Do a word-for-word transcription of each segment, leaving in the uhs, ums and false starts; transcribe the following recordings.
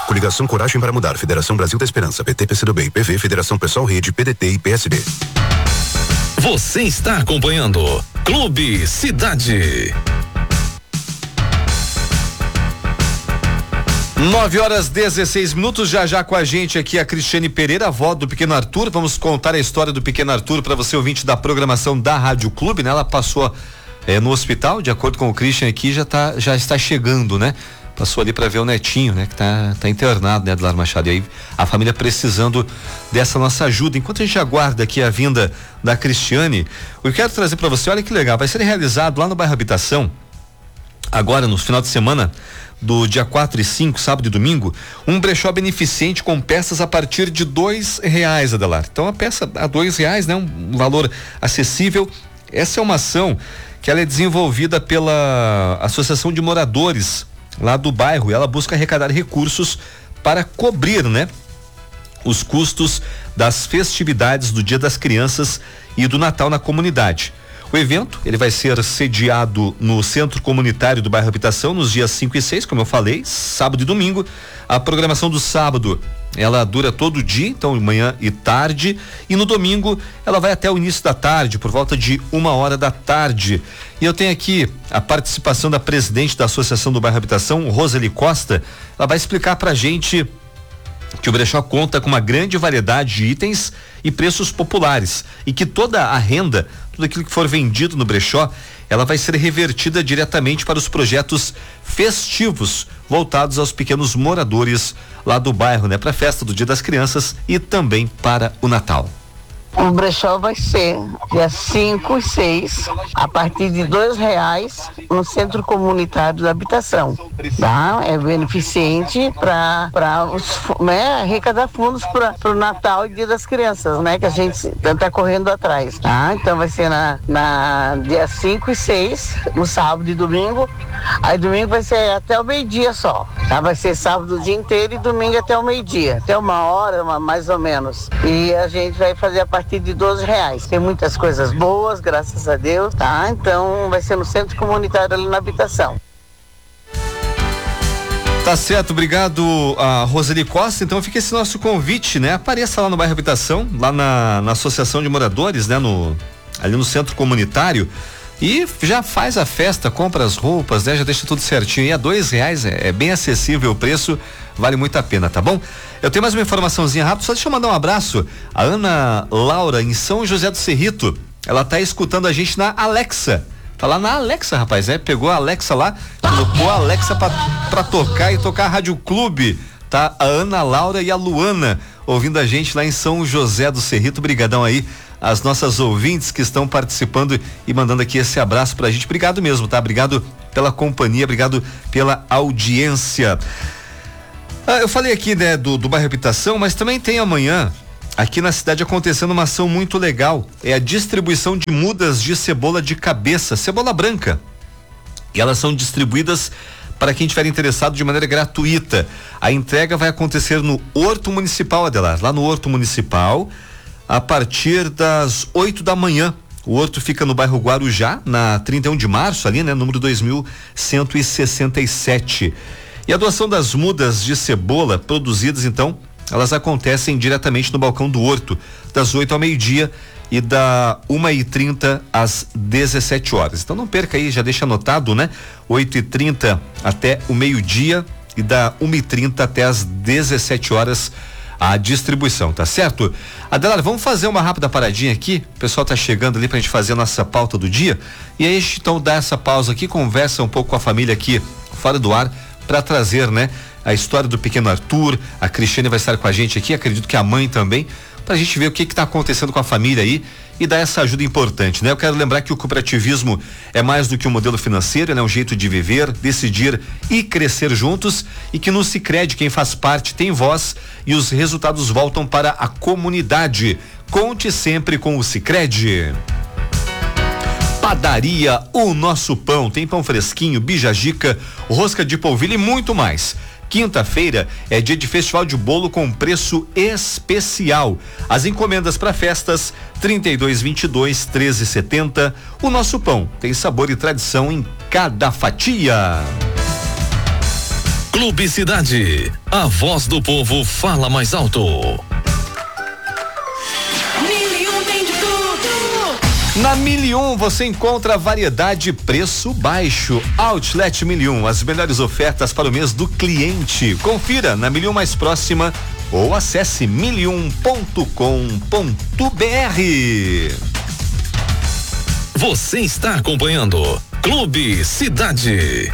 Coligação Coragem para Mudar, Federação Brasil da Esperança, P T, P C do B, P V, Federação Pessoal Rede, P D T e P S B. Você está acompanhando Clube Cidade. nove horas dezesseis minutos, já já com a gente aqui a Cristiane Pereira, avó do pequeno Arthur. Vamos contar a história do pequeno Arthur para você, ouvinte da programação da Rádio Clube, né? Ela passou é, no hospital, de acordo com o Christian aqui, já tá, já está chegando, né? Passou ali para ver o netinho, né? Que tá, tá internado, né? Adelar Machado. E aí a família precisando dessa nossa ajuda. Enquanto a gente aguarda aqui a vinda da Cristiane, eu quero trazer para você, olha que legal, vai ser realizado lá no bairro Habitação, agora no final de semana, do dia quatro e cinco, sábado e domingo, um brechó beneficente com peças a partir de dois reais, Adelar. Então a peça a dois reais, né? Um valor acessível. Essa é uma ação que ela é desenvolvida pela Associação de Moradores lá do bairro, e ela busca arrecadar recursos para cobrir, né? Os custos das festividades do Dia das Crianças e do Natal na comunidade. O evento, ele vai ser sediado no Centro Comunitário do Bairro Habitação nos dias cinco e seis, como eu falei, sábado e domingo. A programação do sábado, ela dura todo o dia, então manhã e tarde, e no domingo ela vai até o início da tarde, por volta de uma hora da tarde. E eu tenho aqui a participação da presidente da Associação do Bairro Habitação, Roseli Costa. Ela vai explicar pra gente que o brechó conta com uma grande variedade de itens e preços populares, e que toda a renda, tudo aquilo que for vendido no brechó, ela vai ser revertida diretamente para os projetos festivos voltados aos pequenos moradores lá do bairro, né? Para a festa do Dia das Crianças e também para o Natal. O brechó vai ser dia cinco e seis, a partir de dois reais, no Centro Comunitário da Habitação. Tá? É beneficente para para né, arrecadar fundos para o Natal e Dia das Crianças, né? Que a gente está correndo atrás. Tá? Então vai ser na, na dia cinco e seis, no sábado e domingo. Aí domingo vai ser até o meio-dia só. Tá? Vai ser sábado o dia inteiro e domingo até o meio-dia. Até uma hora, uma, mais ou menos. E a gente vai fazer a partir de doze reais. Tem muitas coisas boas, graças a Deus, tá? Então vai ser no Centro Comunitário ali na Habitação. Tá certo, obrigado a Roseli Costa. Então fica esse nosso convite, né? Apareça lá no bairro Habitação, lá na, na Associação de Moradores, né? No, ali no Centro Comunitário, e já faz a festa, compra as roupas, né? Já deixa tudo certinho. E a dois reais é, é bem acessível o preço, vale muito a pena, tá bom? Eu tenho mais uma informaçãozinha rápida, só deixa eu mandar um abraço. A Ana Laura, em São José do Cerrito, ela tá escutando a gente na Alexa. Tá lá na Alexa, rapaz, é? Pegou a Alexa lá, colocou a Alexa pra, pra tocar e tocar a Rádio Clube. Tá a Ana Laura e a Luana ouvindo a gente lá em São José do Cerrito. Brigadão aí, as nossas ouvintes que estão participando e mandando aqui esse abraço pra gente. Obrigado mesmo, tá? Obrigado pela companhia, obrigado pela audiência. Ah, eu falei aqui, né, do, do bairro Habitação, mas também tem amanhã aqui na cidade acontecendo uma ação muito legal. É a distribuição de mudas de cebola de cabeça, cebola branca. E elas são distribuídas para quem estiver interessado de maneira gratuita. A entrega vai acontecer no Horto Municipal, Adelar, lá no Horto Municipal, a partir das oito da manhã. O Horto fica no bairro Guarujá, na trinta e um de março, ali, né, número dois mil cento e sessenta e sete. E a doação das mudas de cebola produzidas, então, elas acontecem diretamente no balcão do Horto, das oito ao meio-dia e da uma e trinta às dezessete horas. Então não perca aí, já deixa anotado, né? oito e trinta até o meio-dia e da uma e trinta até às dezessete horas a distribuição, tá certo? Adelar, vamos fazer uma rápida paradinha aqui. O pessoal tá chegando ali pra gente fazer a nossa pauta do dia. E aí a gente então dá essa pausa aqui, conversa um pouco com a família aqui fora do ar, para trazer, né, a história do pequeno Arthur. A Cristiane vai estar com a gente aqui, acredito que a mãe também, pra gente ver o que que tá acontecendo com a família aí e dar essa ajuda importante, né? Eu quero lembrar que o cooperativismo é mais do que um modelo financeiro, é um jeito de viver, decidir e crescer juntos, e que no Sicredi quem faz parte tem voz e os resultados voltam para a comunidade. Conte sempre com o Sicredi. Padaria O Nosso Pão, tem pão fresquinho, bijagica, rosca de polvilho e muito mais. Quinta-feira é dia de festival de bolo com preço especial. As encomendas para festas trinta e dois, vinte e dois, treze, setenta. O Nosso Pão tem sabor e tradição em cada fatia. Clube Cidade. A voz do povo fala mais alto. Na Mil e Um você encontra variedade e preço baixo. Outlet Mil e Um, as melhores ofertas para o mês do cliente. Confira na Mil e Um mais próxima ou acesse mil e um ponto com ponto b r. Você está acompanhando Clube Cidade.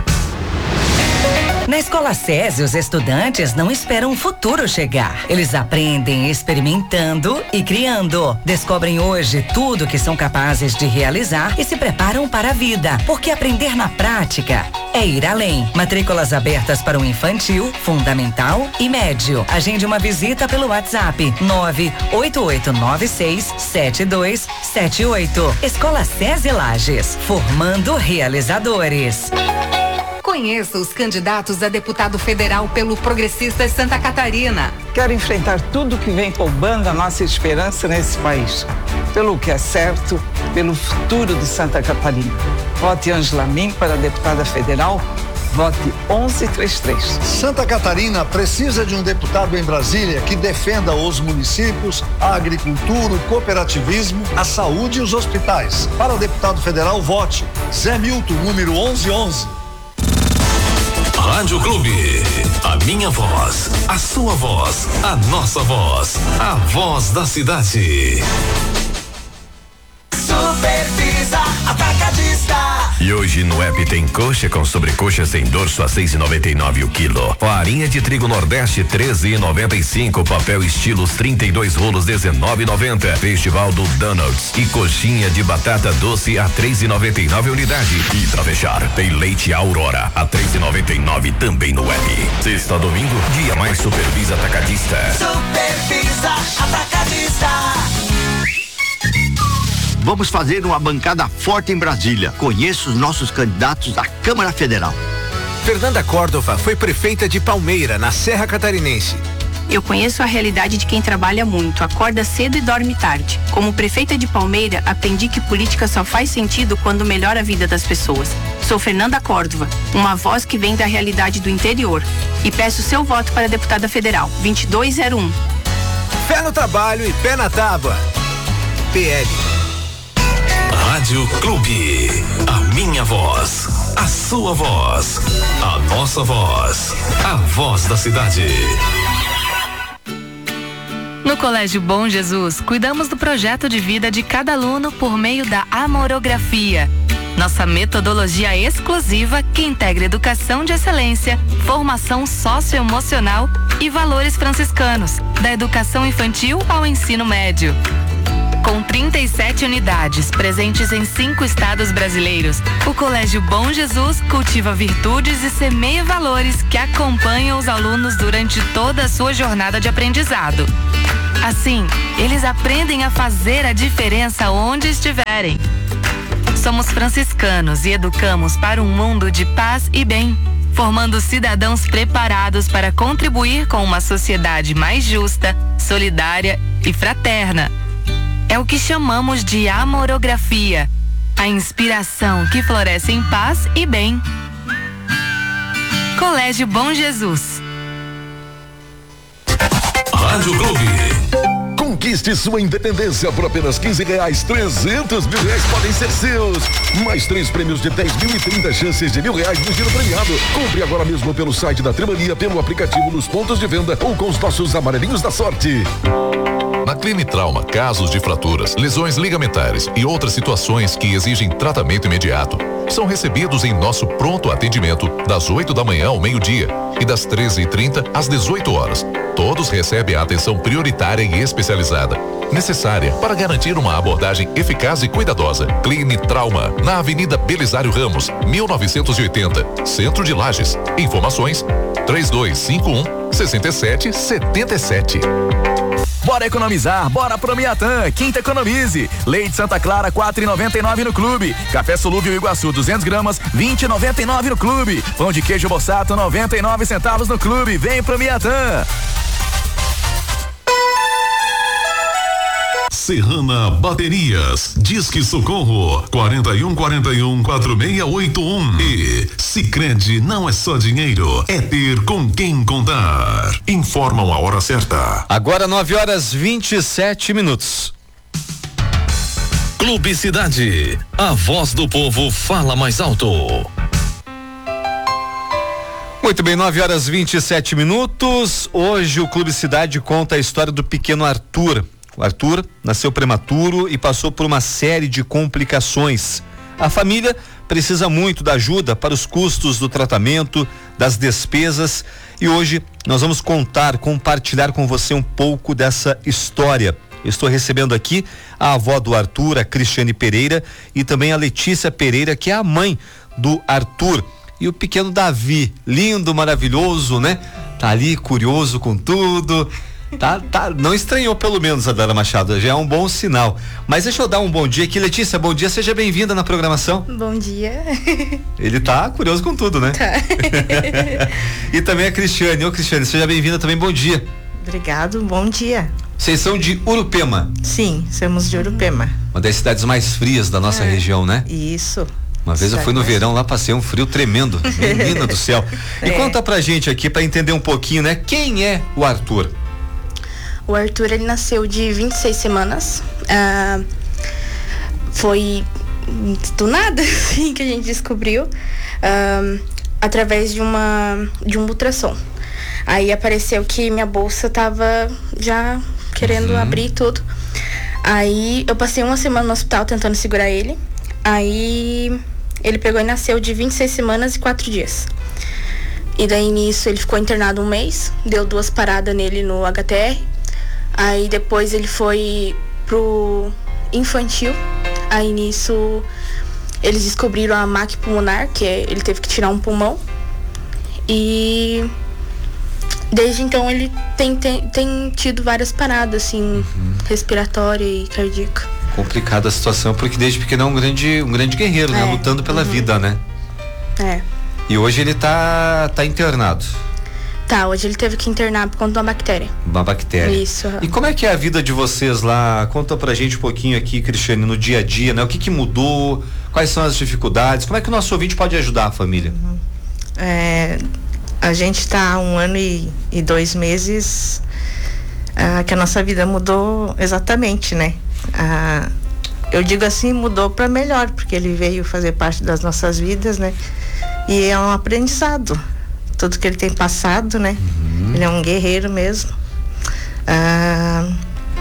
Na Escola SESI, os estudantes não esperam o futuro chegar. Eles aprendem experimentando e criando. Descobrem hoje tudo que são capazes de realizar e se preparam para a vida. Porque aprender na prática é ir além. Matrículas abertas para o infantil, fundamental e médio. Agende uma visita pelo WhatsApp nove oito oito nove seis sete dois sete oito. Escola SESI Lages, formando realizadores. Conheça os candidatos a deputado federal pelo Progressistas Santa Catarina. Quero enfrentar tudo que vem roubando a nossa esperança nesse país. Pelo que é certo, pelo futuro de Santa Catarina. Vote Ângela Min para deputada federal. Vote onze trinta e três. Santa Catarina precisa de um deputado em Brasília que defenda os municípios, a agricultura, o cooperativismo, a saúde e os hospitais. Para deputado federal, vote Zé Milton, número onze onze. Rádio Clube, a minha voz, a sua voz, a nossa voz, a voz da cidade. Supervisa Atacadista. E hoje no app tem coxa com sobrecoxa sem dorso a seis e noventa e nove o quilo. Farinha de trigo Nordeste treze e noventa e cinco. Papel estilos trinta e dois rolos dezenove e noventa. Festival do Donuts e coxinha de batata doce a três e noventa e nove unidade. E pra fechar tem leite Aurora a três e noventa e nove também no app. Sexta a domingo, dia mais Supervisa Atacadista. Supervisa Atacadista. Vamos fazer uma bancada forte em Brasília. Conheça os nossos candidatos à Câmara Federal. Fernanda Córdova foi prefeita de Palmeira, na Serra Catarinense. Eu conheço a realidade de quem trabalha muito, acorda cedo e dorme tarde. Como prefeita de Palmeira, aprendi que política só faz sentido quando melhora a vida das pessoas. Sou Fernanda Córdova, uma voz que vem da realidade do interior. E peço seu voto para deputada federal, vinte e dois zero um. Fé no trabalho e pé na tábua. P L. Rádio Clube, a minha voz, a sua voz, a nossa voz, a voz da cidade. No Colégio Bom Jesus, cuidamos do projeto de vida de cada aluno por meio da amorografia. Nossa metodologia exclusiva que integra educação de excelência, formação socioemocional e valores franciscanos, da educação infantil ao ensino médio. Com trinta e sete unidades presentes em cinco estados brasileiros, o Colégio Bom Jesus cultiva virtudes e semeia valores que acompanham os alunos durante toda a sua jornada de aprendizado. Assim, eles aprendem a fazer a diferença onde estiverem. Somos franciscanos e educamos para um mundo de paz e bem, formando cidadãos preparados para contribuir com uma sociedade mais justa, solidária e fraterna. É o que chamamos de amorografia, a inspiração que floresce em paz e bem. Colégio Bom Jesus. Rádio Clube. Conquiste sua independência por apenas quinze reais. trezentos mil reais podem ser seus. Mais três prêmios de dez mil e trinta chances de mil reais no giro premiado. Compre agora mesmo pelo site da Tremania, pelo aplicativo nos pontos de venda ou com os nossos amarelinhos da sorte. Na Clinitrauma, casos de fraturas, lesões ligamentares e outras situações que exigem tratamento imediato são recebidos em nosso pronto atendimento das oito da manhã ao meio-dia e das treze e trinta às dezoito horas. Todos recebem a atenção prioritária e especializada, necessária para garantir uma abordagem eficaz e cuidadosa. Clinitrauma, na Avenida Belisário Ramos, mil novecentos e oitenta, Centro de Lages. Informações três dois cinco um, seis sete sete sete. Bora economizar, bora pro Miatã, Quinta Economize. Leite Santa Clara, quatro e noventa e nove no Clube. Café Solúvel Iguaçu, duzentas gramas, vinte e noventa e nove no Clube. Pão de queijo Bossato, noventa e nove centavos no Clube. Vem pro Miatã. Serrana Baterias, Disque Socorro, quarenta e um, quarenta e um, quarenta e seis oitenta e um. E Sicredi não é só dinheiro, é ter com quem contar. Informam a hora certa. Agora nove horas vinte e sete minutos. Clube Cidade, a voz do povo fala mais alto. Muito bem, nove horas vinte e sete minutos. Hoje o Clube Cidade conta a história do pequeno Arthur. O Arthur nasceu prematuro e passou por uma série de complicações. A família precisa muito da ajuda para os custos do tratamento, das despesas, e hoje nós vamos contar, compartilhar com você um pouco dessa história. Eu estou recebendo aqui a avó do Arthur, a Cristiane Pereira, e também a Letícia Pereira, que é a mãe do Arthur. E o pequeno Davi, lindo, maravilhoso, né? Tá ali curioso com tudo. Tá, tá, não estranhou pelo menos a Dara Machado, já é um bom sinal. Mas deixa eu dar um bom dia aqui, Letícia, bom dia, seja bem-vinda na programação. Bom dia. Ele tá curioso com tudo, né? Tá. E também a Cristiane, ô Cristiane, seja bem-vinda também, bom dia. Obrigado, bom dia. Vocês são de Urupema? Sim, somos de Urupema. Uma das cidades mais frias da nossa é, região, né? Isso. Uma vez eu fui no verão lá, passei um frio tremendo, menina do céu. E é. Conta pra gente aqui, pra entender um pouquinho, né? Quem é o Arthur? O Arthur, ele nasceu de vinte e seis semanas. Ah, foi do nada, assim, que a gente descobriu, ah, através de uma de um ultrassom. Aí apareceu que minha bolsa tava já querendo uhum. abrir tudo. Aí eu passei uma semana no hospital tentando segurar ele. Aí ele pegou e nasceu de vinte e seis semanas e quatro dias. E daí nisso ele ficou internado um mês, deu duas paradas nele no H T R. Aí depois ele foi pro infantil. Aí nisso eles descobriram a M A C pulmonar, que é, ele teve que tirar um pulmão. E desde então ele tem, tem, tem tido várias paradas, assim, uhum. respiratória e cardíaca. Complicada a situação, porque desde pequeno é um grande, um grande guerreiro, é, né? Lutando pela uhum. vida, né? É. E hoje ele tá, tá internado. Tá, hoje ele teve que internar por conta de uma bactéria. Uma bactéria. Isso. E como é que é a vida de vocês lá? Conta pra gente um pouquinho aqui, Cristiane, no dia a dia, né? O que que mudou? Quais são as dificuldades? Como é que o nosso ouvinte pode ajudar a família? Uhum. É, a gente tá há um ano e, e dois meses ah, que a nossa vida mudou exatamente, né? Ah, eu digo assim, mudou para melhor, porque ele veio fazer parte das nossas vidas, né? E é um aprendizado, tudo que ele tem passado, né? Uhum. Ele é um guerreiro mesmo. Ah,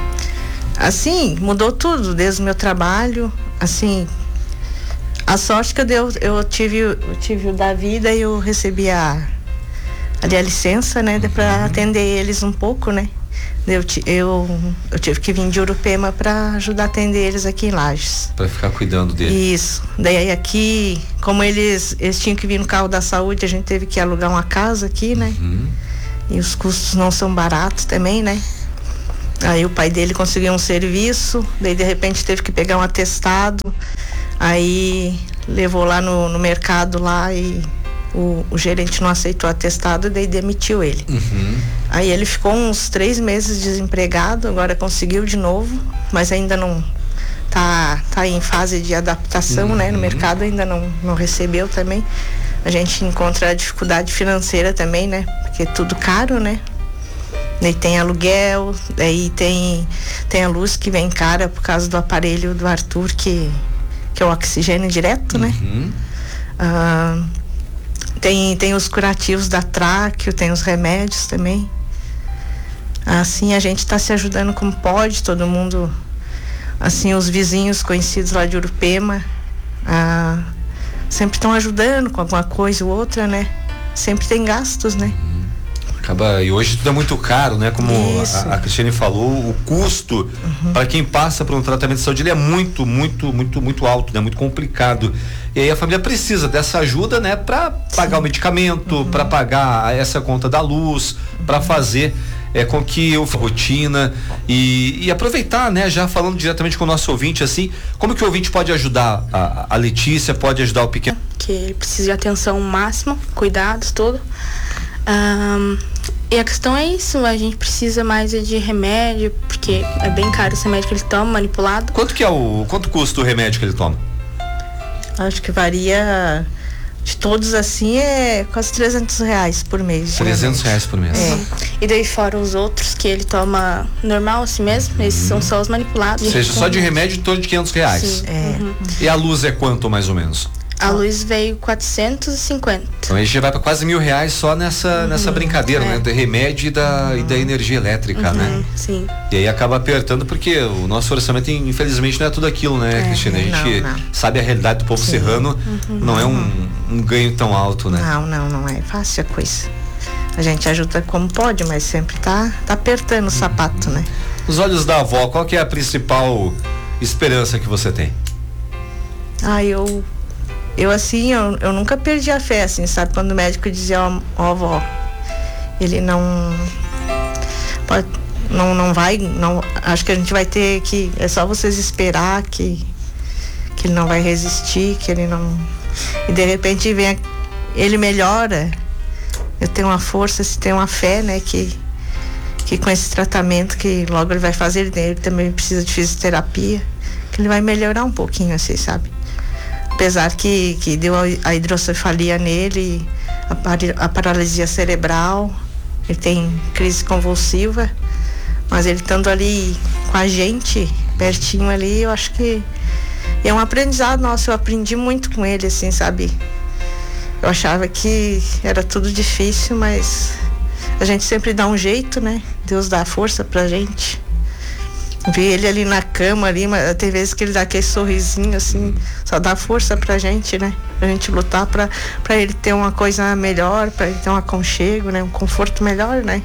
assim, mudou tudo, desde o meu trabalho, assim, a sorte que eu, deu, eu tive, eu tive o da vida e eu recebi a, ali a licença, né? Uhum. Para atender eles um pouco, né? Eu, eu, eu tive que vir de Urupema para ajudar a atender eles aqui em Lages. Para ficar cuidando deles. Isso. Daí aqui, como eles, eles tinham que vir no carro da saúde, a gente teve que alugar uma casa aqui, né? Uhum. E os custos não são baratos também, né? Aí o pai dele conseguiu um serviço, daí de repente teve que pegar um atestado, aí levou lá no, no mercado lá e o, o gerente não aceitou o atestado, daí demitiu ele. Uhum. Aí ele ficou uns três meses desempregado, agora conseguiu de novo, mas ainda não tá, tá em fase de adaptação, uhum. né? No mercado ainda não, não recebeu também. A gente encontra a dificuldade financeira também, né? Porque é tudo caro, né? Daí tem aluguel, daí tem, tem a luz que vem cara por causa do aparelho do Arthur, que, que é o oxigênio direto, uhum. né? Ah, tem, tem os curativos da tráqueo, tem os remédios também. Assim, a gente está se ajudando como pode, todo mundo, assim, os vizinhos conhecidos lá de Urupema, ah, sempre estão ajudando com alguma coisa ou outra, né? Sempre tem gastos, né? Acaba, e hoje tudo é muito caro, né? Como a, a Cristiane falou, o custo uhum. para quem passa por um tratamento de saúde, ele é muito, muito, muito, muito alto, né? Muito complicado. E aí a família precisa dessa ajuda, né? Para pagar o medicamento, uhum. para pagar essa conta da luz, uhum. para fazer é, com que eu rotina e, e aproveitar, né? Já falando diretamente com o nosso ouvinte, assim, como que o ouvinte pode ajudar a, a Letícia, pode ajudar o pequeno? Que ele precisa de atenção máxima, cuidados, tudo. Um, E a questão é isso, a gente precisa mais de remédio, porque é bem caro esse remédio que ele toma, manipulado. Quanto que é o, quanto custa o remédio que ele toma? Acho que varia, de todos assim, é quase trezentos reais por mês. trezentos reais por mês. É. E daí fora os outros que ele toma normal assim mesmo, esses Uhum. são só os manipulados. Ou seja, só de remédio em torno de quinhentos reais. Sim. É. Uhum. E a luz é quanto mais ou menos? A luz veio quatrocentos e cinquenta. Então a gente já vai para quase mil reais só nessa, uhum. nessa brincadeira, é. né? Do remédio e da, uhum. e da energia elétrica, uhum. né? Sim. E aí acaba apertando porque o nosso orçamento, infelizmente, não é tudo aquilo, né, é, Cristina? A gente não, não. sabe a realidade do povo Sim. serrano, uhum. não é um, um ganho tão alto, né? Não, não, não é fácil a coisa. A gente ajuda como pode, mas sempre tá, tá apertando o sapato, uhum. né? Os olhos da avó, qual que é a principal esperança que você tem? Ah, eu... Eu, assim, eu, eu nunca perdi a fé, assim, sabe? Quando o médico dizia, ó, ó avó, ele não, pode, não, não vai, não, acho que a gente vai ter que, é só vocês esperar que, que ele não vai resistir, que ele não, e de repente vem, ele melhora, eu tenho uma força, se tenho uma fé, né, que, que com esse tratamento que logo ele vai fazer, ele, ele também precisa de fisioterapia, que ele vai melhorar um pouquinho, assim, sabe? Apesar que, que deu a, a hidrocefalia nele, a, par, a paralisia cerebral, ele tem crise convulsiva, mas ele estando ali com a gente, pertinho ali, eu acho que é um aprendizado nosso, eu aprendi muito com ele, assim, sabe? Eu achava que era tudo difícil, mas a gente sempre dá um jeito, né? Deus dá força pra gente. Ver ele ali na cama ali, mas tem vezes que ele dá aquele sorrisinho assim, só dá força pra gente, né? Pra gente lutar pra, pra ele ter uma coisa melhor, pra ele ter um aconchego, né? Um conforto melhor, né?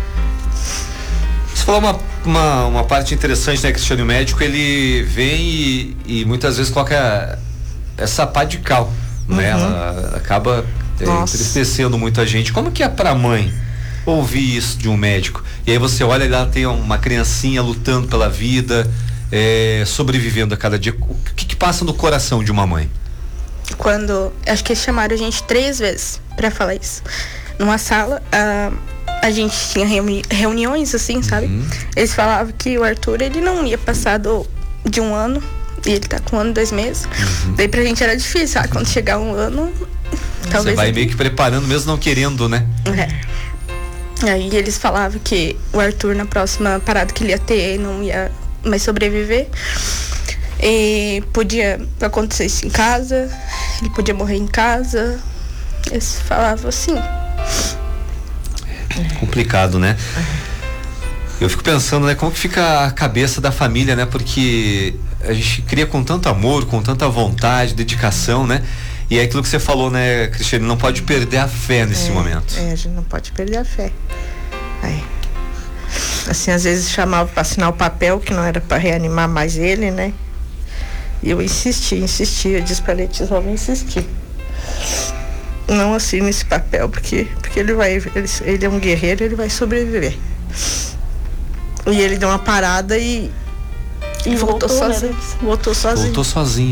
Você falou uma, uma, uma parte interessante, né, Cristiano? O médico, ele vem e, e muitas vezes coloca essa pá de cal, né? Uhum. Ela acaba é, entristecendo muita gente. Como que é pra mãe ouvir isso de um médico? E aí você olha, ela tem uma criancinha lutando pela vida, é, sobrevivendo a cada dia. O que que passa no coração de uma mãe? Quando, acho que eles chamaram a gente três vezes pra falar isso. Numa sala, a, a gente tinha reuni, reuniões assim, sabe? Uhum. Eles falavam que o Arthur, ele não ia passar do, de um ano, e ele tá com um ano, dois meses. Uhum. Daí pra gente era difícil, sabe? Quando chegar um ano, talvez... Você vai ele... meio que preparando, mesmo não querendo, né? É. Aí eles falavam que o Arthur, na próxima parada que ele ia ter, não ia mais sobreviver. E podia acontecer isso em casa, ele podia morrer em casa. Eles falavam assim. É complicado, né? Eu fico pensando, né, como que fica a cabeça da família, né? Porque a gente cria com tanto amor, com tanta vontade, dedicação, né? E é aquilo que você falou, né, Cristiane, não pode perder a fé nesse é, momento. É, a gente não pode perder a fé. É. Assim, às vezes chamava para assinar o papel, que não era para reanimar mais ele, né? E eu insisti, insisti, eu disse para Letícia, vamos insistir. Não assine esse papel, porque, porque ele vai, ele, ele é um guerreiro, ele vai sobreviver. E ele deu uma parada e, e voltou, voltou sozinho. Né? Voltou sozinho. Voltou sozinho.